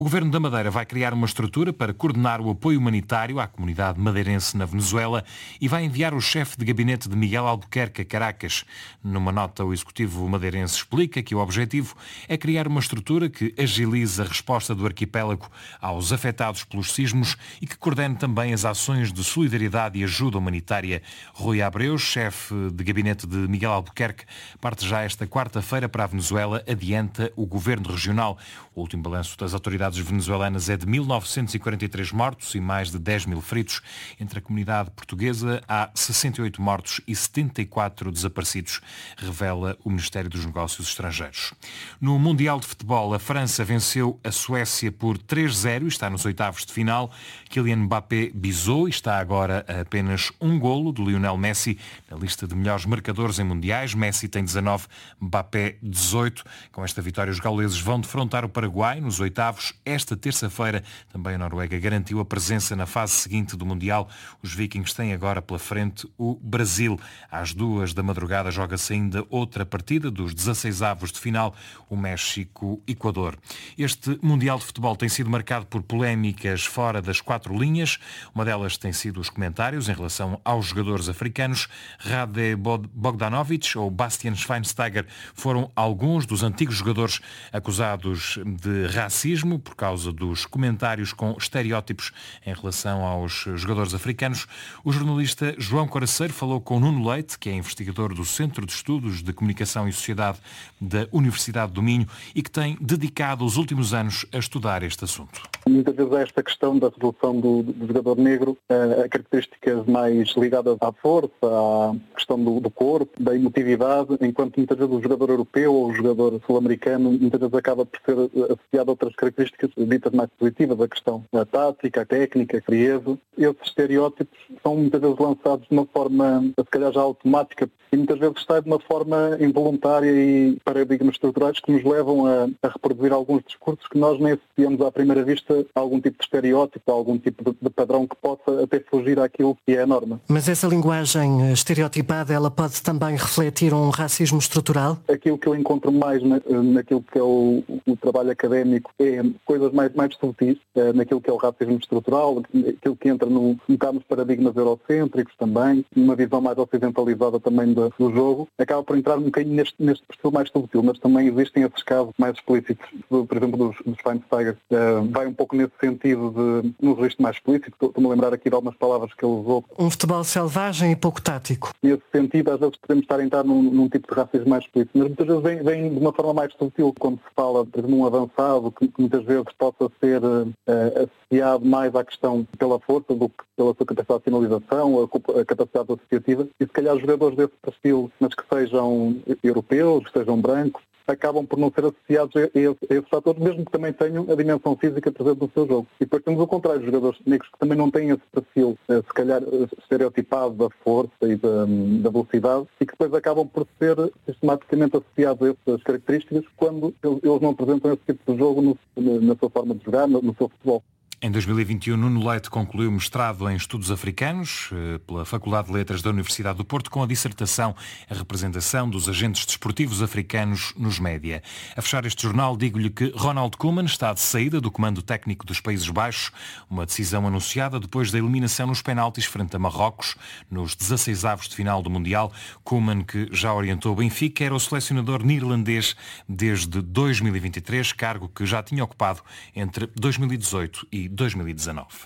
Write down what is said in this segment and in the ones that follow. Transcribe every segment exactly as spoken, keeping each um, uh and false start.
O Governo da Madeira vai criar uma estrutura para coordenar o apoio humanitário à comunidade madeirense na Venezuela e vai enviar o chefe de gabinete de Miguel Albuquerque a Caracas. Numa nota, o executivo madeirense explica que o objetivo é criar uma estrutura que agilize a resposta do arquipélago aos afetados pelos sismos e que coordene também as ações de solidariedade e ajuda humanitária. Rui Abreu, chefe de gabinete de Miguel Albuquerque, parte já esta quarta-feira para a Venezuela, adianta o Governo Regional. O último balanço das autoridades venezuelanas é de mil novecentos e quarenta e três mortos e mais de dez mil feridos. Entre a comunidade portuguesa há sessenta e oito mortos e setenta e quatro desaparecidos, revela o Ministério dos Negócios Estrangeiros. No Mundial de Futebol, a França venceu a Suécia por três a zero e está nos oitavos de final. Kylian Mbappé bisou e está agora a apenas um golo do Lionel Messi na lista de melhores marcadores em mundiais. Messi tem dezanove, Mbappé dezoito. Com esta vitória, os gauleses vão defrontar o Paraguai nos oitavos. Esta terça-feira também a Noruega garantiu a presença na fase seguinte do Mundial. Os vikings têm agora pela frente o Brasil. Às duas da madrugada joga-se ainda outra partida dos dezasseisavos de final, o México-Equador. Este Mundial de Futebol tem sido marcado por polémicas fora das quatro linhas. Uma delas tem sido os comentários em relação aos jogadores africanos. Rade Bogdanovic ou Bastian Schweinsteiger foram alguns dos antigos jogadores acusados de racismo por causa dos comentários com estereótipos em relação aos jogadores africanos. O jornalista João Coraceiro falou com Nuno Leite, que é investigador do Centro de Estudos de Comunicação e Sociedade da Universidade do Minho e que tem dedicado os últimos anos a estudar este assunto. Muitas vezes esta questão da resolução do, do jogador negro, a características mais ligadas à força, à questão do, do corpo, da emotividade, enquanto muitas vezes o jogador europeu ou o jogador sul-americano muitas vezes acaba por ser associado a outras características ditas mais positivas, a questão da tática, a técnica, a frieza. Esses estereótipos são muitas vezes lançados de uma forma, se calhar já automática, e muitas vezes sai de uma forma involuntária e paradigmas estruturais que nos levam a, a reproduzir alguns discursos que nós nem associamos à primeira vista a algum tipo de estereótipo, a algum tipo de, de padrão que possa até fugir àquilo que é a norma. Mas essa linguagem estereotipada, ela pode também refletir um racismo estrutural? Aquilo que eu encontro mais na, naquilo que é o, o trabalho académico é coisas mais, mais subtis, naquilo que é o racismo estrutural, aquilo que entra no, um bocado nos paradigmas eurocêntricos também, numa visão mais ocidentalizada também do, do jogo, acaba por entrar um bocadinho neste, neste perfil mais subtil, mas também existem esses casos mais explícitos, por exemplo, dos, dos Schweinsteiger, uh, vai um pouco nesse sentido de, num registro mais explícito, estou-me a lembrar aqui de algumas palavras que ele usou. Um futebol selvagem e pouco tático. Nesse sentido, às vezes podemos estar a entrar num, num tipo de racismo mais explícito, mas muitas vezes vem, vem de uma forma mais subtil, quando se fala, por exemplo, um avançado, que, que muitas vezes possa ser uh, associado mais à questão pela força do que pela sua capacidade de finalização, a, a capacidade associativa, e se calhar jogadores desse perfil, mas que sejam europeus, que sejam brancos, acabam por não ser associados a, esse, a esses fatores, mesmo que também tenham a dimensão física presente no seu jogo. E depois temos o contrário, jogadores negros que também não têm esse perfil, se calhar estereotipado da força e da, da velocidade, e que depois acabam por ser sistematicamente associados a essas características quando eles não apresentam esse tipo de jogo no, na sua forma de jogar, no, no seu futebol. Em dois mil e vinte e um, Nuno Leite concluiu mestrado em Estudos Africanos pela Faculdade de Letras da Universidade do Porto com a dissertação A Representação dos Agentes Desportivos Africanos nos Média. A fechar este jornal, digo-lhe que Ronald Koeman está de saída do comando técnico dos Países Baixos, uma decisão anunciada depois da eliminação nos penaltis frente a Marrocos, nos dezasseisavos de final do Mundial. Koeman, que já orientou o Benfica, era o selecionador neerlandês desde dois mil e vinte e três, cargo que já tinha ocupado entre dois mil e dezoito e dois mil e dezanove.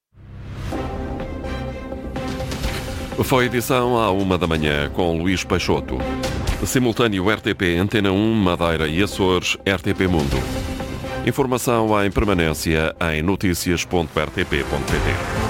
Foi edição à uma da manhã com Luís Peixoto. Simultâneo R T P Antena um, Madeira e Açores, R T P Mundo. Informação em permanência em notícias ponto r t p ponto p t.